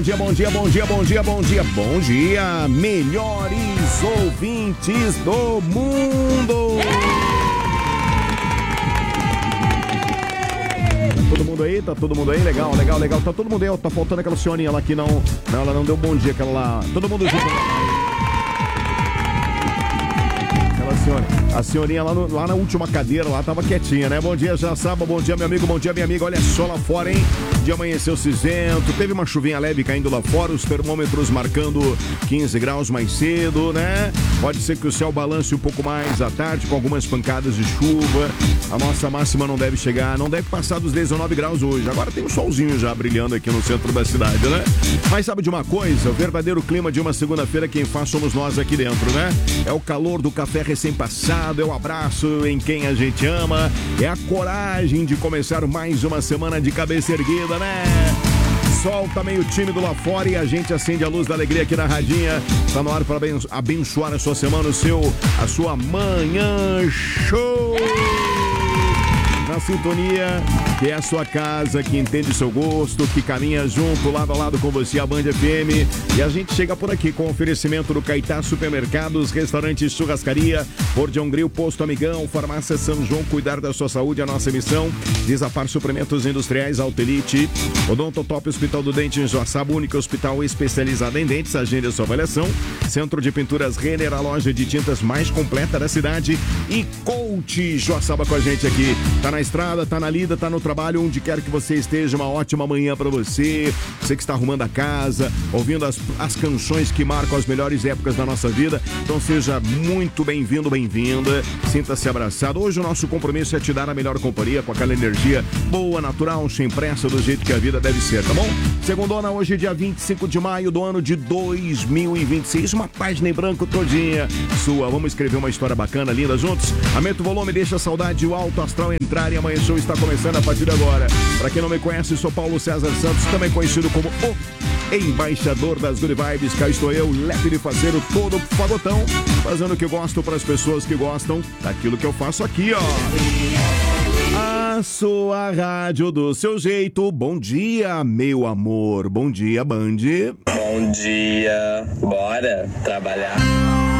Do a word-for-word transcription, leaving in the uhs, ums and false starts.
Bom dia, bom dia, bom dia, bom dia, bom dia, bom dia, melhores ouvintes do mundo. Tá todo mundo aí? Tá todo mundo aí? Legal, legal, legal. Tá todo mundo aí? Tá faltando aquela senhorinha lá que não... Não, ela não deu bom dia, aquela lá... Todo mundo junto. Aquela senhora... A senhorinha lá, no, lá na última cadeira, lá tava quietinha, né? Bom dia, já sabe, bom dia, meu amigo, bom dia, minha amiga. Olha só lá fora, hein? De amanheceu cinzento, teve uma chuvinha leve caindo lá fora, os termômetros marcando quinze graus mais cedo, né? Pode ser que o céu balance um pouco mais à tarde, com algumas pancadas de chuva. A nossa máxima não deve chegar, não deve passar dos dezenove graus hoje. Agora tem um solzinho já brilhando aqui no centro da cidade, né? Mas sabe de uma coisa? O verdadeiro clima de uma segunda-feira, quem faz somos nós aqui dentro, né? É o calor do café recém-passado, é o abraço em quem a gente ama, é a coragem de começar mais uma semana de cabeça erguida, né? Sol tá meio tímido lá fora e a gente acende a luz da alegria aqui na radinha. Tá no ar para abençoar a sua semana, o seu, a sua manhã show! Na sintonia, que é a sua casa, que entende o seu gosto, que caminha junto, lado a lado com você, a Band F M. E a gente chega por aqui com oferecimento do Caetá Supermercados, Restaurante Churrascaria, Bordião Grill, Posto Amigão, Farmácia São João, cuidar da sua saúde, a nossa missão. Desapar Suprimentos Industriais, Altelite, Odontotop Hospital do Dente em Joaçaba, único hospital especializado em dentes, agende a sua avaliação. Centro de Pinturas Renner, a loja de tintas mais completa da cidade. E Coach Joaçaba com a gente aqui. Tá na estrada, tá na lida, tá no trabalho, onde quer que você esteja, uma ótima manhã pra você. Você que está arrumando a casa, ouvindo as, as canções que marcam as melhores épocas da nossa vida. Então seja muito bem-vindo, bem-vinda. Sinta-se abraçado. Hoje o nosso compromisso é te dar a melhor companhia com aquela energia boa, natural, sem pressa, do jeito que a vida deve ser, tá bom? Segundona, hoje dia vinte e cinco de maio do ano de dois mil e vinte e seis. Uma página em branco todinha sua. Vamos escrever uma história bacana, linda, juntos. Aumenta o volume, deixa a saudade e o alto astral entrar. E amanhã o show está começando a partir de agora. Para quem não me conhece, sou Paulo César Santos, também conhecido como o embaixador das Good Vibes. Cá estou eu, lepe de fazer o todo fagotão, fazendo o que gosto para as pessoas que gostam daquilo que eu faço aqui, ó. A sua rádio do seu jeito. Bom dia, meu amor. Bom dia, Band. Bom dia. Bora trabalhar.